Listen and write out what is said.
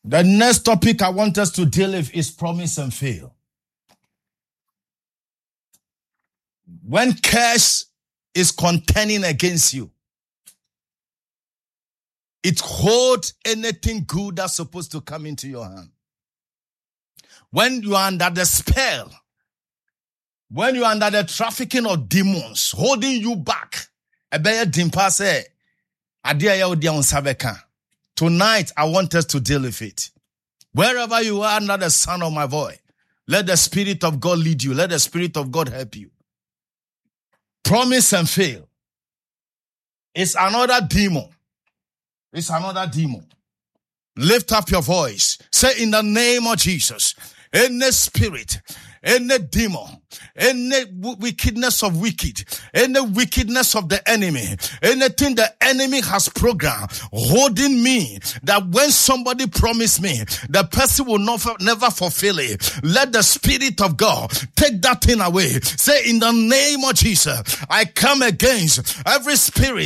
The next topic I want us to deal with is promise and fail. When curse is contending against you, it holds anything good that's supposed to come into your hand. When you are under the spell, when you are under the trafficking of demons holding you back, tonight I want us to deal with it. Wherever you are under the sound of my voice, let the Spirit of God lead you. Let the Spirit of God help you. Promise and fail. It's another demon. It's another demon. Lift up your voice. Say, in the name of Jesus, any spirit, any demon, any wickedness of wicked, any wickedness of the enemy, anything the enemy has programmed holding me, that when somebody promised me, the person will never fulfill it. Let the Spirit of God take that thing away. Say, in the name of Jesus, I come against every spirit